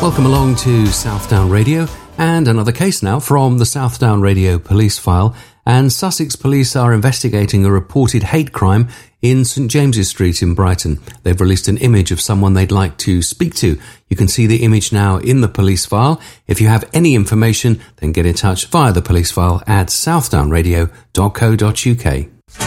Welcome along to Southdown Radio, and another case now from the Southdown Radio police file. And Sussex police are investigating a reported hate crime in St James's Street in Brighton. They've released an image of someone they'd like to speak to. You can see the image now in the police file. If you have any information, then get in touch via the police file at southdownradio.co.uk.